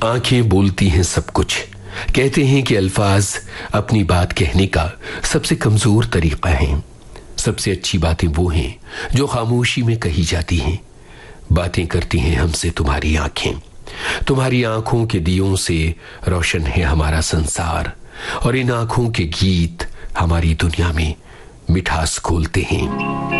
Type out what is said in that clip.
आंखें बोलती हैं सब कुछ। कहते हैं कि अल्फाज अपनी बात कहने का सबसे कमजोर तरीका है। सबसे अच्छी बातें वो हैं जो खामोशी में कही जाती हैं। बातें करती हैं हमसे तुम्हारी आंखें। तुम्हारी आंखों के दियों से रोशन है हमारा संसार, और इन आंखों के गीत हमारी दुनिया में मिठास खोलते हैं।